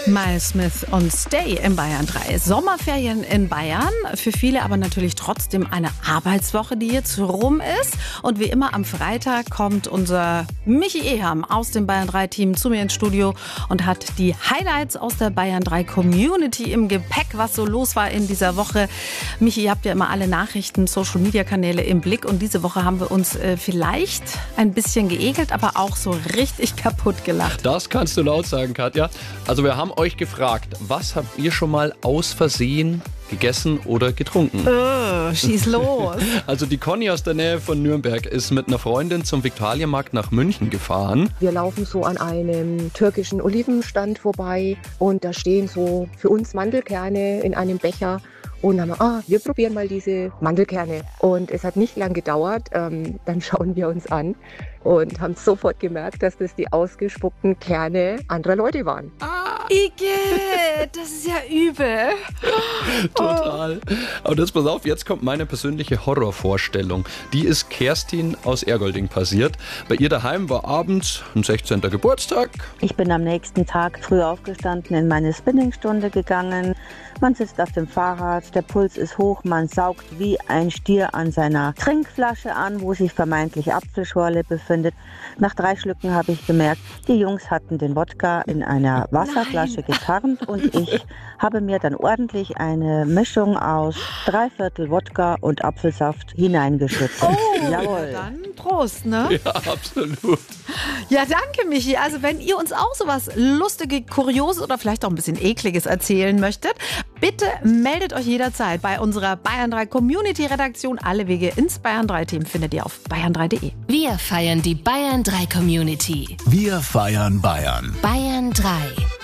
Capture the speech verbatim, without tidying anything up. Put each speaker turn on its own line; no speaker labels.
Miles Smith und Stay in Bayern drei. Sommerferien in Bayern, für viele aber natürlich trotzdem eine Arbeitswoche, die jetzt rum ist. Und wie immer am Freitag kommt unser Michi Eham aus dem Bayern drei Team zu mir ins Studio und hat die Highlights aus der Bayern drei Community im Gepäck, was so los war in dieser Woche. Michi, ihr habt ja immer alle Nachrichten, Social-Media-Kanäle im Blick und diese Woche haben wir uns äh, vielleicht ein bisschen geekelt, aber auch so richtig kaputt gelacht.
Das kannst du laut sagen, Katja. Also wir haben euch gefragt, was habt ihr schon mal aus Versehen gegessen oder getrunken?
Oh, schieß los.
Also die Conny aus der Nähe von Nürnberg ist mit einer Freundin zum Viktualienmarkt nach München gefahren.
Wir laufen so an einem türkischen Olivenstand vorbei und da stehen so für uns Mandelkerne in einem Becher. Und dann haben wir, ah, wir probieren mal diese Mandelkerne. Und es hat nicht lang gedauert. Ähm, dann schauen wir uns an und haben sofort gemerkt, dass das die ausgespuckten Kerne anderer Leute waren.
Ah, Igitt, das ist ja übel.
Total. Aber das, pass auf, jetzt kommt meine persönliche Horrorvorstellung. Die ist Kerstin aus Ergolding passiert. Bei ihr daheim war abends ein sechzehnten Geburtstag.
Ich bin am nächsten Tag früh aufgestanden, in meine Spinningstunde gegangen. Man sitzt auf dem Fahrrad, der Puls ist hoch, man saugt wie ein Stier an seiner Trinkflasche an, wo sich vermeintlich Apfelschorle befindet. Nach drei Schlücken habe ich gemerkt, die Jungs hatten den Wodka in einer Wasserflasche
Nein.
getarnt und ich habe mir dann ordentlich eine Mischung aus Dreiviertel Wodka und Apfelsaft hineingeschüttet.
Oh,
jawohl.
Ja, dann Prost, ne?
Ja, absolut.
Ja, danke, Michi. Also wenn ihr uns auch sowas Lustiges, Kurioses oder vielleicht auch ein bisschen Ekliges erzählen möchtet, bitte meldet euch jederzeit bei unserer Bayern drei Community-Redaktion. Alle Wege ins Bayern drei Team findet ihr auf bayern drei punkt de.
Wir feiern die Bayern drei Community.
Wir feiern Bayern.
Bayern drei.